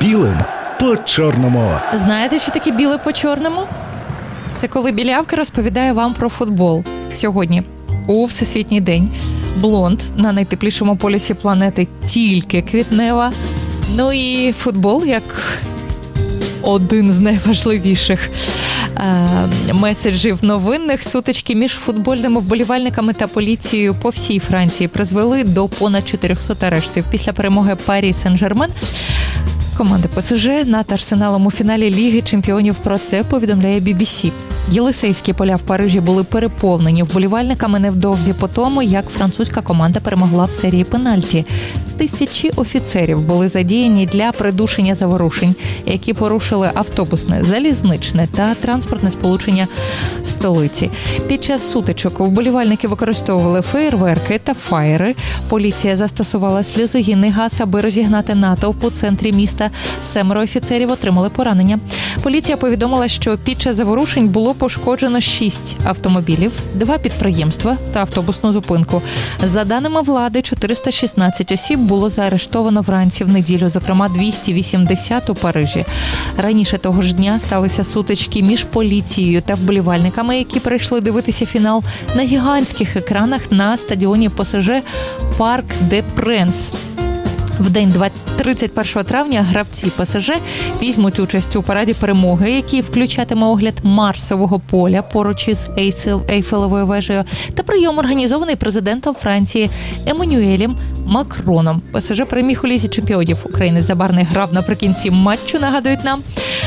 Білим по чорному. Знаєте, що таке біле по чорному? Це коли білявка розповідає вам про футбол. Сьогодні, у Всесвітній день, блонд на найтеплішому полюсі планети тільки квітнева. Ну і футбол як один з найважливіших меседжів новинних. Сутички між футбольними вболівальниками та поліцією по всій Франції призвели до понад 400 арештів. Після перемоги Парі Сен-Жермен команди ПСЖ над Арсеналом у фіналі Ліги Чемпіонів, про це повідомляє BBC. Єлисейські поля в Парижі були переповнені вболівальниками невдовзі по тому, як французька команда перемогла в серії пенальті. Тисячі офіцерів були задіяні для придушення заворушень, які порушили автобусне, залізничне та транспортне сполучення в столиці. Під час сутичок вболівальники використовували феєрверки та фаєри. Поліція застосувала сльозогінний газ, аби розігнати натовп у центрі міста. 7 офіцерів отримали поранення. Поліція повідомила, що під час заворушень було пошкоджено 6 автомобілів, 2 підприємства та автобусну зупинку. За даними влади, 416 осіб було заарештовано вранці в неділю, зокрема 280 у Парижі. Раніше того ж дня сталися сутички між поліцією та вболівальниками, які прийшли дивитися фінал на гігантських екранах на стадіоні ПСЖ Парк де Пренс. В день 31 травня гравці ПСЖ візьмуть участь у параді перемоги, який включатиме огляд Марсового поля поруч із Ейфелевою вежею та прийом, організований президентом Франції Еммануелем Макроном. ПСЖ переміг у Лізі Чемпіонів. Українець Забарний грав наприкінці матчу, нагадують нам.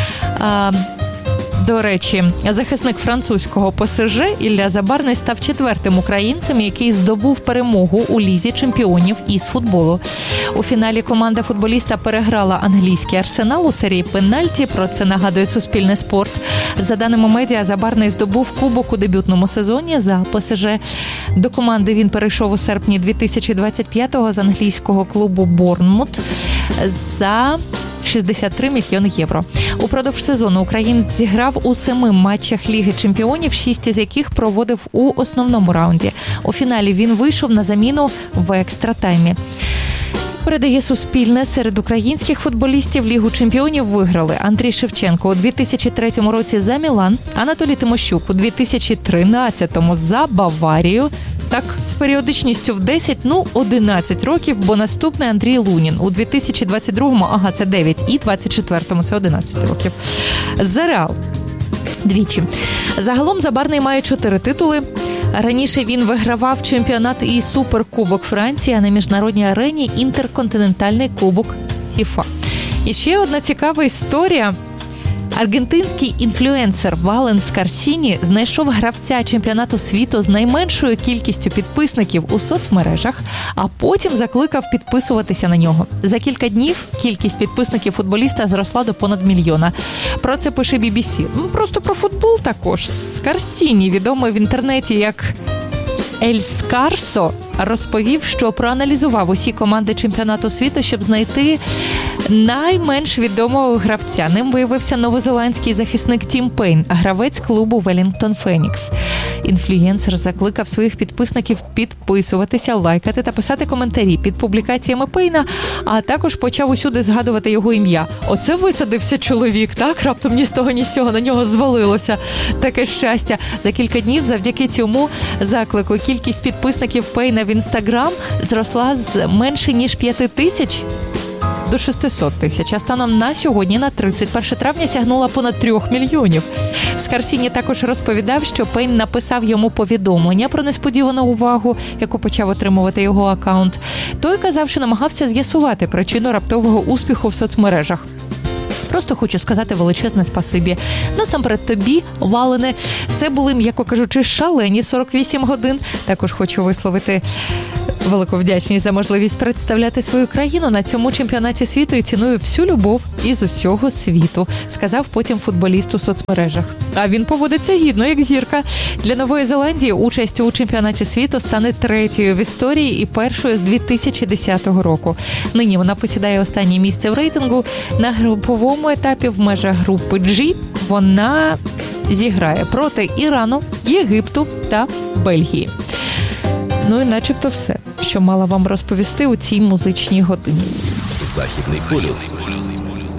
До речі, захисник французького ПСЖ Ілля Забарний став 4-тим українцем, який здобув перемогу у Лізі Чемпіонів із футболу. У фіналі команда футболіста переграла англійський Арсенал у серії пенальті, про це нагадує Суспільне спорт. За даними медіа, Забарний здобув кубок у дебютному сезоні за ПСЖ. До команди він перейшов у серпні 2025-го з англійського клубу Борнмут за 63 мільйони євро. Упродовж сезону українець зіграв у 7 матчах Ліги Чемпіонів, 6 із яких проводив у основному раунді. У фіналі він вийшов на заміну в екстратаймі. Передає Суспільне, серед українських футболістів Лігу Чемпіонів виграли Андрій Шевченко у 2003 році за Мілан, Анатолій Тимощук у 2013 за Баварію. Так, з періодичністю в 10-11 років, бо наступний Андрій Лунін у 2022-му, це 9, і 24-му, це 11 років. За Реал. Двічі. Загалом Забарний має 4 титули. Раніше він вигравав чемпіонат і суперкубок Франції, а на міжнародній арені інтерконтинентальний кубок ФІФА. І ще одна цікава історія. Аргентинський інфлюенсер Вален Скарсіні знайшов гравця чемпіонату світу з найменшою кількістю підписників у соцмережах, а потім закликав підписуватися на нього. За кілька днів кількість підписників футболіста зросла до понад 1 мільйона. Про це пише BBC. Просто про футбол також. Скарсіні, відомий в інтернеті як Ель Скарсо, розповів, що проаналізував усі команди чемпіонату світу, щоб знайти найменш відомого гравця. Ним виявився новозеландський захисник Тім Пейн, гравець клубу Велінгтон Фенікс. Інфлюєнсер закликав своїх підписників підписуватися, лайкати та писати коментарі під публікаціями Пейна, а також почав усюди згадувати його ім'я. Оце висадився чоловік, так? Раптом ні з того, ні з сього на нього звалилося таке щастя. За кілька днів завдяки цьому заклику кількість підписників Пейна в Інстаграм зросла з менше ніж 5 тисяч до 600 тисяч, а станом на сьогодні, на 31 травня, сягнула понад 3 мільйонів. Скарсіні також розповідав, що Пейн написав йому повідомлення про несподівану увагу, яку почав отримувати його акаунт. Той казав, що намагався з'ясувати причину раптового успіху в соцмережах. Просто хочу сказати величезне спасибі. Насамперед тобі, Валене. Це були, м'яко кажучи, шалені 48 годин. Також хочу висловити велику вдячність за можливість представляти свою країну на цьому чемпіонаті світу і ціную всю любов із усього світу, сказав потім футболіст у соцмережах. А він поводиться гідно, як зірка. Для Нової Зеландії участь у чемпіонаті світу стане 3-ю в історії і 1-ю з 2010 року. Нині вона посідає останнє місце в рейтингу. На груповому етапі в межах групи G вона зіграє проти Ірану, Єгипту та Бельгії. Ну і начебто все, що мала вам розповісти у цій музичній годині. Західний полюс.